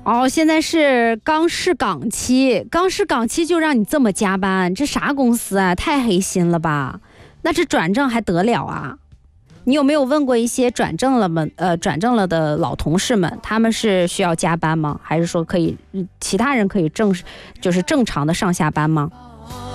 哦，现在是刚试岗期，刚试岗期就让你这么加班，这啥公司啊？太黑心了吧？那这转正还得了啊？你有没有问过一些转正了的老同事们，他们是需要加班吗？还是说可以其他人可以就是正常的上下班吗？